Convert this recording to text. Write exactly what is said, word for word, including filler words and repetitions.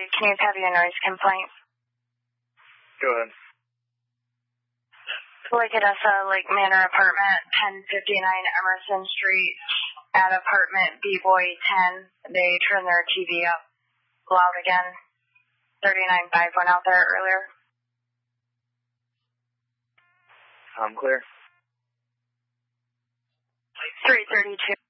can you have your noise complaint? Go ahead. Lake Odessa, Lake Manor Apartment, ten fifty-nine Emerson Street, at apartment B-Boy ten. They turned their T V up loud again. thirty-nine five went out there earlier. I'm clear. three thirty-two.